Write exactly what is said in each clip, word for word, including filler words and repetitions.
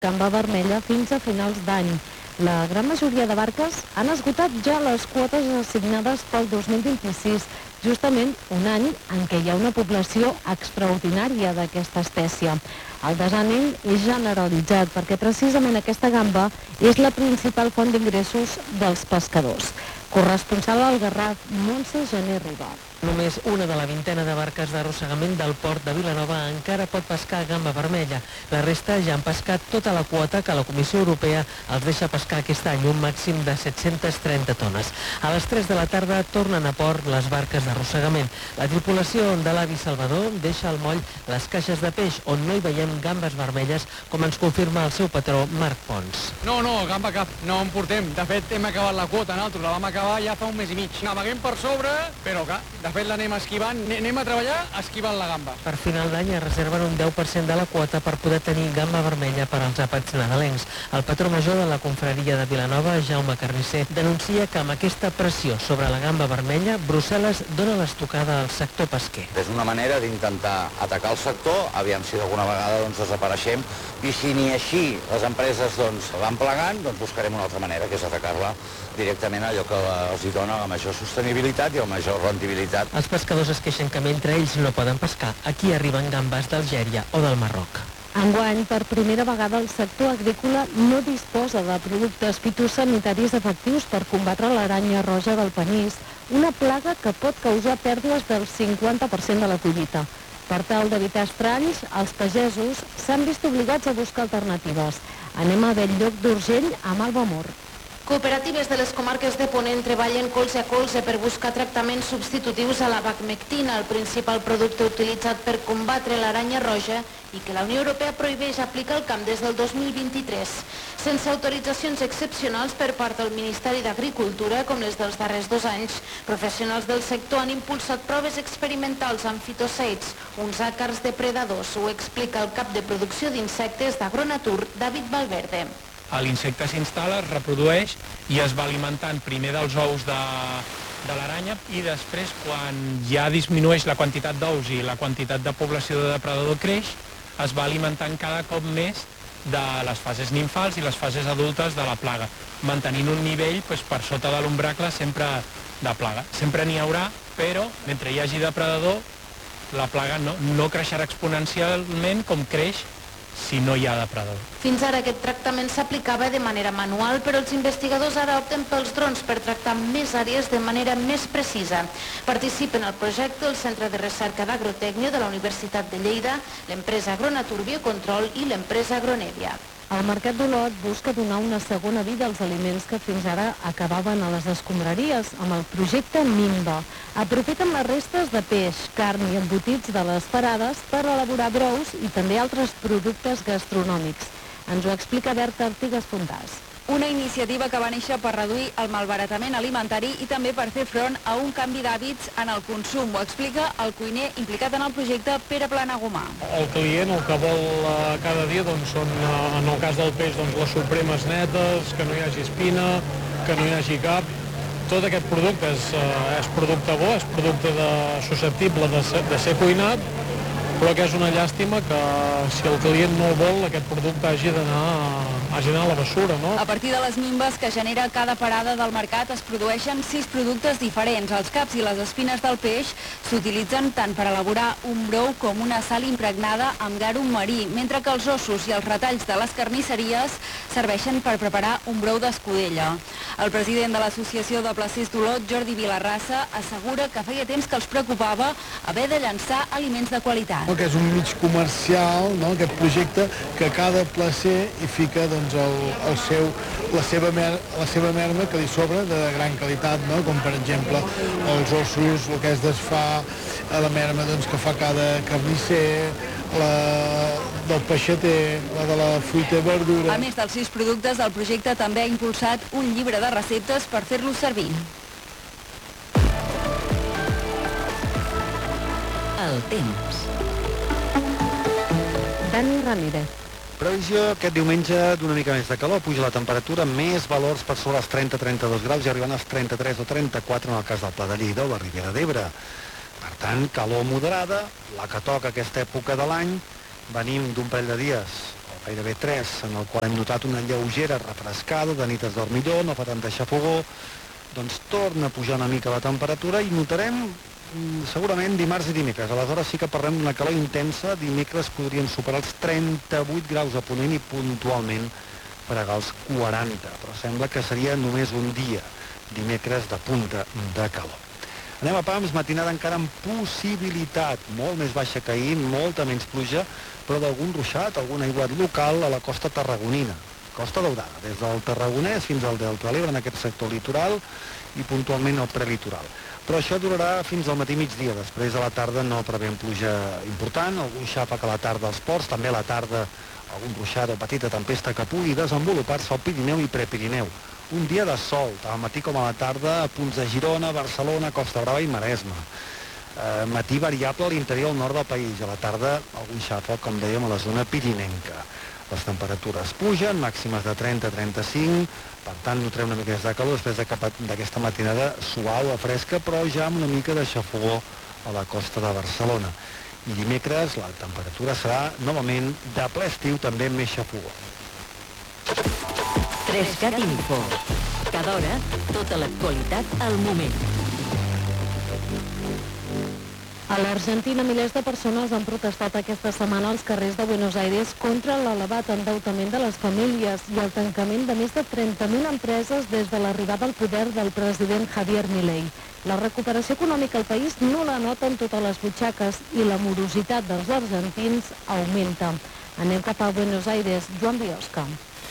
gamba vermella fins a finals d'any. La gran majoria de barques han esgotat ja les quotes assignades pel dos mil vint-i-sis, justament un any en què hi ha una població extraordinària d'aquesta espècie. El desànim és generalitzat perquè precisament aquesta gamba és la principal font d'ingressos dels pescadors. Corresponsal al Garraf, Montse Gené Ribat. Només una de la vintena de barques d'arrossegament del port de Vilanova encara pot pescar gamba vermella. La resta ja han pescat tota la quota que la Comissió Europea els deixa pescar aquest any, un màxim de set-centes trenta tones. A les tres de la tarda tornen a port les barques d'arrossegament. La tripulació de l'Avi Salvador deixa al moll les caixes de peix, on no hi veiem gambes vermelles, com ens confirma el seu patró Marc Pons. No, no, gamba cap, no en portem. De fet, hem acabat la quota, nosaltres la vam acabar ja fa un mes i mig. Naveguem per sobre, però clar, de fet l'anem esquivant, anem a treballar esquivant la gamba. Per final d'any es reserven un deu per cent de la quota per poder tenir gamba vermella per als àpats nadalencs. El patró major de la confraria de Vilanova, Jaume Carnisser, denuncia que amb aquesta pressió sobre la gamba vermella, Brussel·les dona l'estocada al sector pesquer. És una manera d'intentar atacar el sector, aviam si d'alguna vegada doncs, desapareixem, i si ni així les empreses doncs, van plegant, doncs buscarem una altra manera, que és atacar-la directament allò que els hi dona la major sostenibilitat i la major rendibilitat. Els pescadors es queixen que mentre ells no poden pescar, aquí arriben gambes d'Algèria o del Marroc. Enguany, per primera vegada, el sector agrícola no disposa de productes fitosanitaris efectius per combatre l'aranya roja del panís, una plaga que pot causar pèrdues del cinquanta per cent de la collita. Per tal d'evitar estralls, els pagesos s'han vist obligats a buscar alternatives. Anem a Bell-lloc d'Urgell, amb Alba Mor. Cooperatives de les comarques de Ponent treballen colze a colze per buscar tractaments substitutius a la bacmectina, el principal producte utilitzat per combatre l'aranya roja i que la Unió Europea prohibeix aplicar al camp des del dos mil vint-i-tres. Sense autoritzacions excepcionals per part del Ministeri d'Agricultura, com les dels darrers dos anys, professionals del sector han impulsat proves experimentals amb fitosaids, uns àcars depredadors. Ho explica el cap de producció d'insectes d'Agronatur, David Valverde. L'insecte s'instal·la, es reprodueix i es va alimentant primer dels ous de, de l'aranya i després, quan ja disminueix la quantitat d'ous i la quantitat de població de depredador creix, es va alimentant cada cop més de les fases nimfals i les fases adultes de la plaga, mantenint un nivell doncs, per sota de l'ombracle sempre de plaga. Sempre n'hi haurà, però mentre hi hagi depredador, la plaga no, no creixerà exponencialment com creix si no hi ha depredador. Fins ara aquest tractament s'aplicava de manera manual, però els investigadors ara opten pels drons per tractar més àrees de manera més precisa. Participen al projecte el Centre de Recerca d'Agrotècnia de la Universitat de Lleida, l'empresa Agronatur Biocontrol i l'empresa Agronèvia. El Mercat d'Olot busca donar una segona vida als aliments que fins ara acabaven a les escombraries amb el projecte Mimba. Aprofiten les restes de peix, carn i embotits de les parades per elaborar brous i també altres productes gastronòmics. Ens ho explica Berta Artigas Fontàs. Una iniciativa que va néixer per reduir el malbaratament alimentari i també per fer front a un canvi d'hàbits en el consum. Ho explica el cuiner implicat en el projecte, Pere Planagumà. El client el que vol uh, cada dia doncs, són, uh, en el cas del peix, doncs, les supremes netes, que no hi hagi espina, que no hi hagi cap. Tot aquest producte és, uh, és producte bo, és producte de, susceptible de ser, de ser cuinat, però que és una llàstima que si el client no el vol, aquest producte hagi d'anar hagi d'anar a la bessura, no? A partir de les mimbes que genera cada parada del mercat es produeixen sis productes diferents. Els caps i les espines del peix s'utilitzen tant per elaborar un brou com una sal impregnada amb garum marí, mentre que els ossos i els retalls de les carnisseries serveixen per preparar un brou d'escudella. El president de l'Associació de Placers d'Olot, Jordi Vilarrassa, assegura que feia temps que els preocupava haver de llançar aliments de qualitat. Que és un mig comercial, no? Aquest projecte, que cada placer hi fica doncs, el, el seu, la, seva mer, la seva merma que li sobra de gran qualitat, no? Com per exemple els ossos, el que es desfà, la merma doncs, que fa cada carnisser, la del peixater, la de la fruita i verdura. A més dels sis productes, el projecte també ha impulsat un llibre de receptes per fer-los servir. El temps. Dani Ramírez. Previsió aquest diumenge d'una mica més de calor, puja la temperatura, més valors per sobre els trenta a trenta-dos graus i arribant als trenta-tres o trenta-quatre en el cas del Pla de Lleida o la Ribera d'Ebre. Per tant, calor moderada, la que toca aquesta època de l'any, venim d'un parell de dies, o gairebé tres, en el qual hem notat una lleugera refrescada, de nit es dorm millor, no fa tanta xafogor, doncs torna a pujar una mica la temperatura i notarem segurament dimarts i dimecres. Aleshores sí que parlem d'una calor intensa. Dimecres podrien superar els trenta-vuit graus a Ponent i puntualment fregar els quaranta, però sembla que seria només un dia, dimecres, de punta de calor. Anem a Pams, matinada encara amb possibilitat, molt més baixa que ahir, molta menys pluja, però d'algun ruixat, algun aiguat local a la costa tarragonina, Costa Daurada, des del Tarragonès fins al Delta de l'Ebre, en aquest sector litoral i puntualment al prelitoral. Però això durarà fins al matí migdia. Després a la tarda no prevem pluja important, algun xàfec a la tarda als ports, també a la tarda algun ruixat o petita tempesta que pugui desenvolupar-se al Pirineu i Prepirineu. Un dia de sol, tant al matí com a la tarda, a punts de Girona, Barcelona, Costa Brava i Maresme. Eh, matí variable a l'interior al nord del país, a la tarda algun xàfec, com dèiem, a la zona pirinenca. Les temperatures pugen, màximes de trenta a trenta-cinc, per tant notarem una mica més de calor després d'aquesta matinada suau o fresca, però ja amb una mica de xafogor a la costa de Barcelona. I dimecres la temperatura serà novament de ple estiu, també amb més xafogor. Trescat Info. Cada hora, tota l'actualitat al moment. A l'Argentina, milers de persones han protestat aquesta setmana als carrers de Buenos Aires contra l'elevat endeutament de les famílies i el tancament de més de trenta mil empreses des de l'arribada al poder del president Javier Milei. La recuperació econòmica al país no la noten totes les butxaques i la morositat dels argentins augmenta. Anem cap a Buenos Aires. Joan Biosca.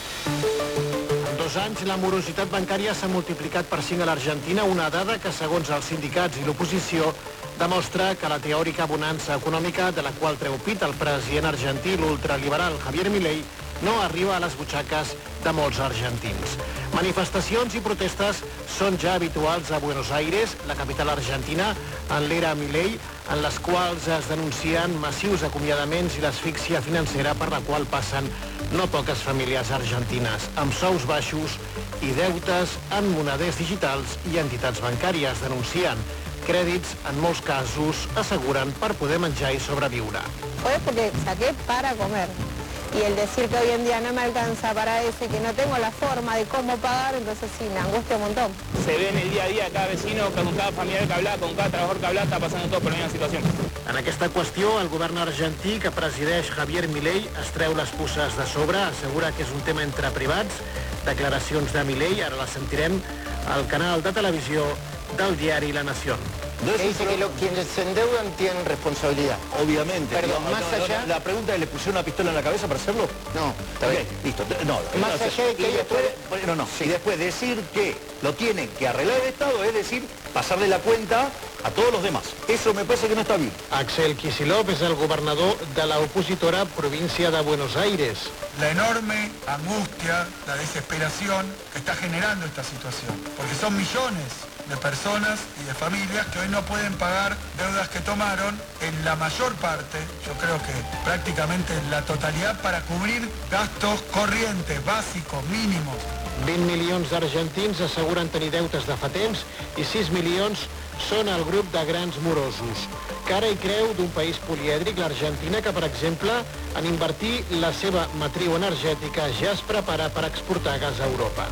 En dos anys, la morositat bancària s'ha multiplicat per cinc a l'Argentina, una dada que, segons els sindicats i l'oposició, demostra que la teòrica bonança econòmica de la qual treu pit el president argentí, l'ultraliberal Javier Milei, no arriba a les butxaques de molts argentins. Manifestacions i protestes són ja habituals a Buenos Aires, la capital argentina, en l'era Milei, en les quals es denuncien massius acomiadaments i l'asfíxia financera per la qual passen no poques famílies argentines, amb sous baixos i deutes en moneders digitals i entitats bancàries, denuncien crèdits, en molts casos, aseguren, per poder menjar i sobreviure. Fue porque saqué para comer. Y el decir que hoy en día no me alcanza para eso y que no tengo la forma de cómo pagar, entonces sí, me angustia un montón. Se ve en el día a día, cada vecino, con cada familiar que habla, con cada trabajador que habla, está pasando todo por la misma situación. En aquesta qüestió, el govern argentí, que presideix Javier Milei, es treu les puces de sobre, assegura que és un tema entre privats. Declaracions de Milei, ara les sentirem al canal de televisió del diari La Nación. No que dice que lo, quienes se endeudan tienen responsabilidad. Obviamente. Perdón, no, más no, allá... No, la pregunta es, ¿le pusieron una pistola en la cabeza para hacerlo? No, está okay, bien. Listo. No, más no, allá de que y después, puede... no, no, sí. Y después decir que lo tiene que arreglar el Estado, es decir, pasarle la cuenta a todos los demás. Eso me parece que no está bien. Axel Kicillof és el governador de la opositora província de Buenos Aires. La enorme angustia, la desesperación que está generando esta situación, porque son millones de personas y de familias que hoy no pueden pagar deudas que tomaron, en la mayor parte, yo creo que prácticamente en la totalidad, para cubrir gastos corrientes, básicos, mínimos. vint milions d'argentins asseguren tenir deutes de fa temps i sis milions són el grup de grans morosos. Cara i creu d'un país polièdric, l'Argentina, que, per exemple, en invertir la seva matriu energètica ja es prepara per exportar gas a Europa.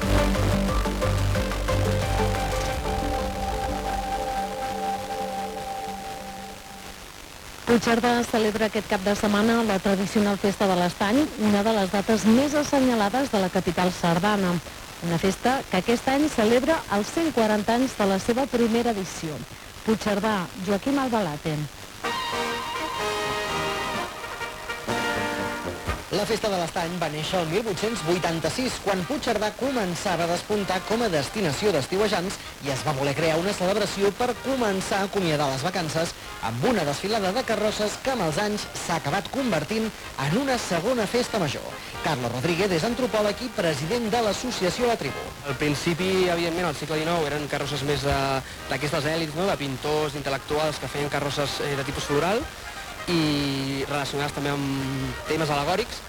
Puigcerdà celebra aquest cap de setmana la tradicional Festa de l'Estany, una de les dates més assenyalades de la capital sardana. Una festa que aquest any celebra els cent quaranta anys de la seva primera edició. Puigcerdà, Joaquim Albalate. La Festa de l'Estany va néixer el mil vuit-cents vuitanta-sis, quan Puigcerdà començava a despuntar com a destinació d'estiuejants i es va voler crear una celebració per començar a acomiadar les vacances amb una desfilada de carrosses que amb els anys s'ha acabat convertint en una segona festa major. Carlos Rodríguez és antropòleg i president de l'associació La Tribu. Al principi, evidentment, al segle dinou eren carrosses més d'aquestes èlits, no? De pintors, d'intel·lectuals que feien carrosses eh, de tipus floral i relacionades també amb temes al·legòrics,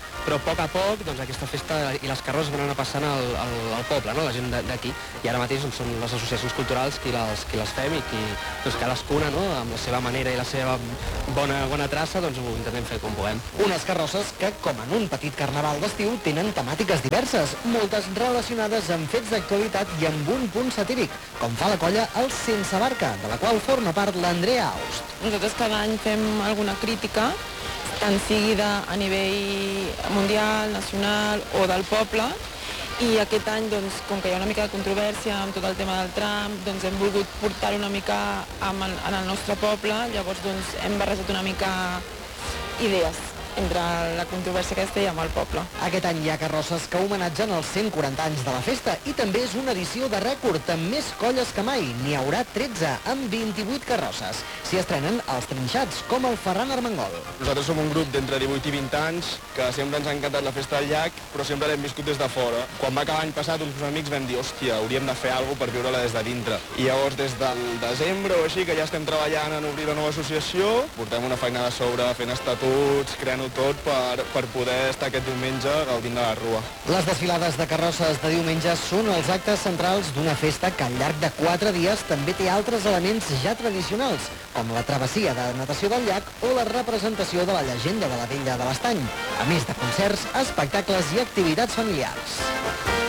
però a poc a poc doncs, aquesta festa i les carrosses van anar passant al, al, al poble, no? La gent d'aquí, i ara mateix doncs, són les associacions culturals qui les, qui les fem i qui, doncs, cadascuna, no? Amb la seva manera i la seva bona, bona traça, doncs ho intentem fer com puguem. Unes carrosses que, com en un petit carnaval d'estiu, tenen temàtiques diverses, moltes relacionades amb fets d'actualitat i amb un punt satíric, com fa la colla El Sense Barca, de la qual forma part l'Andrea Aust. Nosaltres cada any fem alguna crítica, tant sigui de, a nivell mundial, nacional o del poble, i aquest any, doncs, com que hi ha una mica de controvèrsia amb tot el tema del Trump, doncs hem volgut portar-ho una mica amb el, en el nostre poble, llavors doncs, hem barrejat una mica idees entre la controvèrsia aquesta i amb el poble. Aquest any hi ha carrosses que homenatgen els cent quaranta anys de la festa i també és una edició de rècord amb més colles que mai. N'hi haurà tretze, amb vint-i-vuit carrosses. S'hi estrenen els trinxats, com el Ferran Armengol. Nosaltres som un grup d'entre divuit i vint anys que sempre ens ha encantat la festa del llac, però sempre l'hem viscut des de fora. Quan va acabar l'any passat, uns amics vam dir, hòstia, hauríem de fer alguna cosa per viure-la des de dintre. I llavors, des del desembre o així, que ja estem treballant en obrir la nova associació, portem una feina de sobre, fent estatuts, creant-ho tot per, per poder estar aquest diumenge gaudint de la rua. Les desfilades de carrosses de diumenge són els actes centrals d'una festa que al llarg de quatre dies també té altres elements ja tradicionals, com la travessia de natació del llac o la representació de la llegenda de la Vella de l'Estany, a més de concerts, espectacles i activitats familiars.